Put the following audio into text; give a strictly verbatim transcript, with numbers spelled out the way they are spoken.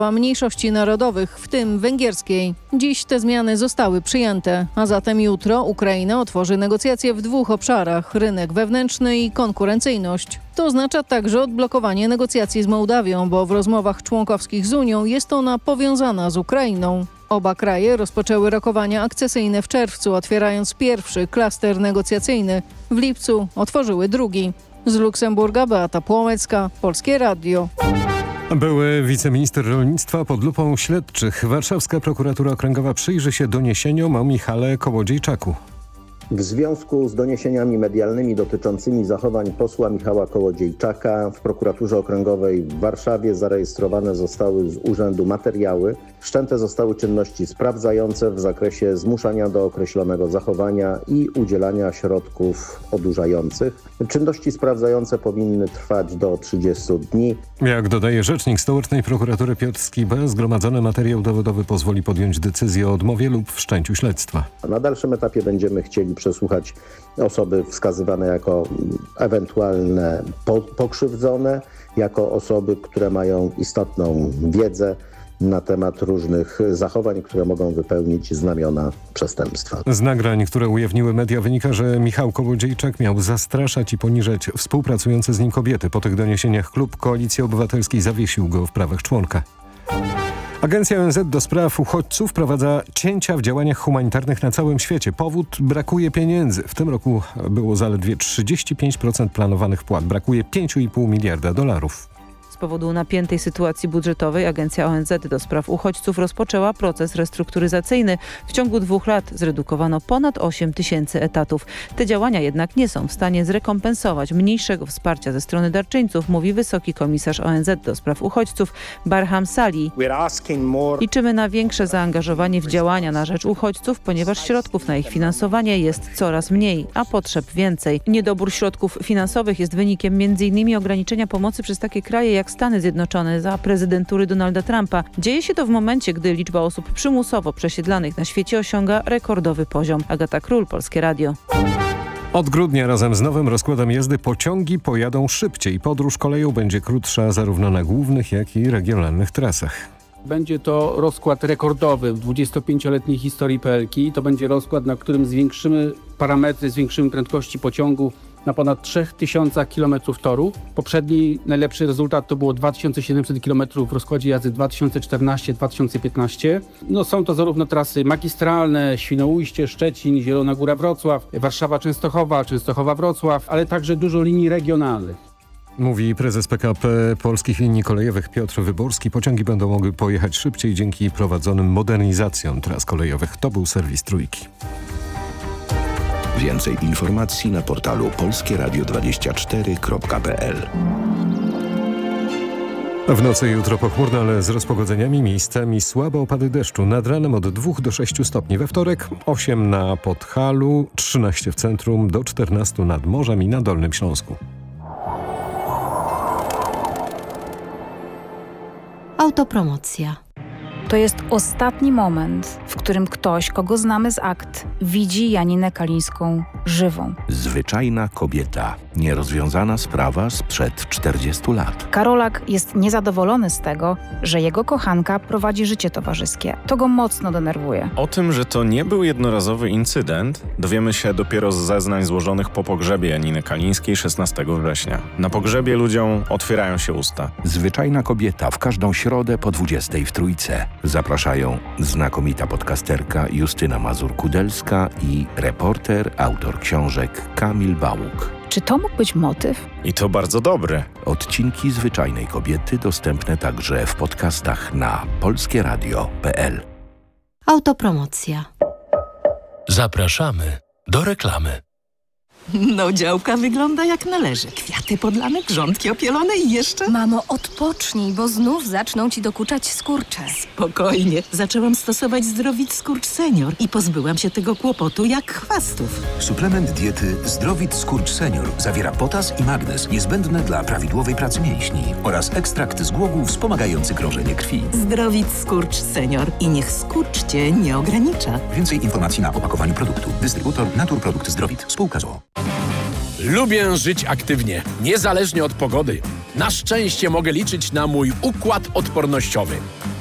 mniejszości narodowych, w tym węgierskiej. Dziś te zmiany zostały przyjęte, a zatem jutro Ukraina otworzy negocjacje w dwóch obszarach: rynek wewnętrzny i konkurencyjność. To oznacza także odblokowanie negocjacji z Mołdawią, bo w rozmowach członkowskich z Unią jest ona powiązana z Ukrainą. Oba kraje rozpoczęły rokowania akcesyjne w czerwcu, otwierając pierwszy klaster negocjacyjny. W lipcu otworzyły drugi. Z Luksemburga Beata Płomecka, Polskie Radio. Były wiceminister rolnictwa pod lupą śledczych. Warszawska prokuratura okręgowa przyjrzy się doniesieniom o Michale Kołodziejczaku. W związku z doniesieniami medialnymi dotyczącymi zachowań posła Michała Kołodziejczaka w prokuraturze okręgowej w Warszawie zarejestrowane zostały z urzędu materiały. Wszczęte zostały czynności sprawdzające w zakresie zmuszania do określonego zachowania i udzielania środków odurzających. Czynności sprawdzające powinny trwać do trzydziestu dni. Jak dodaje rzecznik stołecznej prokuratury Piotr Skiba, zgromadzony materiał dowodowy pozwoli podjąć decyzję o odmowie lub wszczęciu śledztwa. Na dalszym etapie będziemy chcieli przesłuchać osoby wskazywane jako ewentualne po- pokrzywdzone, jako osoby, które mają istotną wiedzę na temat różnych zachowań, które mogą wypełnić znamiona przestępstwa. Z nagrań, które ujawniły media, wynika, że Michał Kołodziejczak miał zastraszać i poniżać współpracujące z nim kobiety. Po tych doniesieniach klub Koalicji Obywatelskiej zawiesił go w prawach członka. Agencja O N Z do spraw uchodźców wprowadza cięcia w działaniach humanitarnych na całym świecie. Powód: brakuje pieniędzy. W tym roku było zaledwie trzydzieści pięć procent planowanych wpłat. Brakuje pięć i pół miliarda dolarów. Z powodu napiętej sytuacji budżetowej Agencja O N Z do spraw uchodźców rozpoczęła proces restrukturyzacyjny. W ciągu dwóch lat zredukowano ponad osiem tysięcy etatów. Te działania jednak nie są w stanie zrekompensować mniejszego wsparcia ze strony darczyńców, mówi wysoki komisarz O N Z do spraw uchodźców Barham Salih. Liczymy na większe zaangażowanie w działania na rzecz uchodźców, ponieważ środków na ich finansowanie jest coraz mniej, a potrzeb więcej. Niedobór środków finansowych jest wynikiem między innymi ograniczenia pomocy przez takie kraje jak Stany Zjednoczone za prezydentury Donalda Trumpa. Dzieje się to w momencie, gdy liczba osób przymusowo przesiedlanych na świecie osiąga rekordowy poziom. Agata Król, Polskie Radio. Od grudnia razem z nowym rozkładem jazdy pociągi pojadą szybciej. Podróż koleją będzie krótsza zarówno na głównych, jak i regionalnych trasach. Będzie to rozkład rekordowy w dwudziestopięcioletniej historii P L K. To będzie rozkład, na którym zwiększymy parametry, zwiększymy prędkości pociągu na ponad trzy tysiące kilometrów toru. Poprzedni najlepszy rezultat to było dwa tysiące siedemset kilometrów w rozkładzie jazdy dwa tysiące czternaście dwa tysiące piętnaście. No, są to zarówno trasy magistralne, Świnoujście, Szczecin, Zielona Góra, Wrocław, Warszawa, Częstochowa, Częstochowa, Wrocław, ale także dużo linii regionalnych. Mówi prezes P K P Polskich Linii Kolejowych Piotr Wyborski. Pociągi będą mogły pojechać szybciej dzięki prowadzonym modernizacjom tras kolejowych. To był serwis Trójki. Więcej informacji na portalu polskie radio dwadzieścia cztery kropka p l. W nocy jutro pochmurno, ale z rozpogodzeniami, miejscami słabe opady deszczu. Nad ranem od dwóch do sześciu stopni. We wtorek osiem na Podhalu, trzynaście w centrum, do czternastu nad morzem i na Dolnym Śląsku. Autopromocja. To jest ostatni moment, w którym ktoś, kogo znamy z akt, widzi Janinę Kalińską żywą. Zwyczajna kobieta. Nierozwiązana sprawa sprzed czterdziestu lat. Karolak jest niezadowolony z tego, że jego kochanka prowadzi życie towarzyskie. To go mocno denerwuje. O tym, że to nie był jednorazowy incydent, dowiemy się dopiero z zeznań złożonych po pogrzebie Janiny Kalińskiej szesnastego września. Na pogrzebie ludziom otwierają się usta. Zwyczajna kobieta w każdą środę po dwudziestej w Trójce. Zapraszają znakomita podcasterka Justyna Mazur-Kudelska i reporter, autor książek Kamil Bałuk. Czy to mógł być motyw? I to bardzo dobry. Odcinki Zwyczajnej Kobiety dostępne także w podcastach na polskie radio kropka p l. Autopromocja. Zapraszamy do reklamy. No, działka wygląda jak należy. Kwiaty podlane, grządki opielone i jeszcze... Mamo, odpocznij, bo znów zaczną ci dokuczać skurcze. Spokojnie. Zaczęłam stosować Zdrowit Skurcz Senior i pozbyłam się tego kłopotu jak chwastów. Suplement diety Zdrowit Skurcz Senior zawiera potas i magnez niezbędne dla prawidłowej pracy mięśni oraz ekstrakt z głogów wspomagający krążenie krwi. Zdrowit Skurcz Senior i niech skurcz cię nie ogranicza. Więcej informacji na opakowaniu produktu. Dystrybutor Naturprodukt Zdrowit. Spółka z o o. Lubię żyć aktywnie, niezależnie od pogody. Na szczęście mogę liczyć na mój układ odpornościowy.